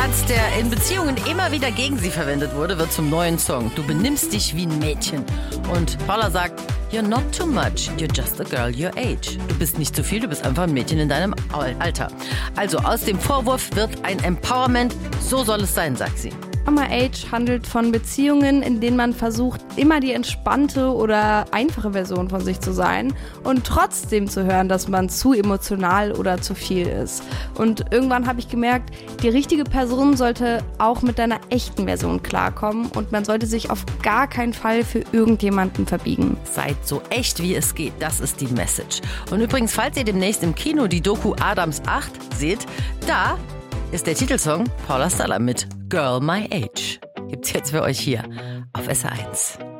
Satz, der in Beziehungen immer wieder gegen sie verwendet wurde, wird zum neuen Song. Du benimmst dich wie ein Mädchen. Und Paula sagt, you're not too much, you're just a girl your age. Du bist nicht zu viel, du bist einfach ein Mädchen in deinem Alter. Also aus dem Vorwurf wird ein Empowerment, so soll es sein, sagt sie. Mama Age handelt von Beziehungen, in denen man versucht, immer die entspannte oder einfache Version von sich zu sein und trotzdem zu hören, dass man zu emotional oder zu viel ist. Und irgendwann habe ich gemerkt, die richtige Person sollte auch mit deiner echten Version klarkommen und man sollte sich auf gar keinen Fall für irgendjemanden verbiegen. Seid so echt, wie es geht, das ist die Message. Und übrigens, falls ihr demnächst im Kino die Doku Adams 8 seht, da ist der Titelsong Paula Staller mit Girl My Age. Gibt's jetzt für euch hier auf SR1.